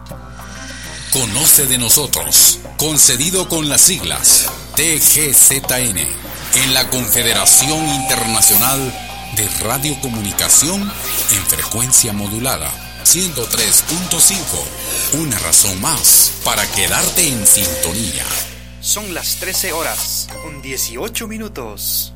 Conoce de nosotros, concedido con las siglas TGZN, en la Confederación Internacional de Radiocomunicación en frecuencia modulada 103.5. Una razón más para quedarte en sintonía. Son las 13 horas con 18 minutos.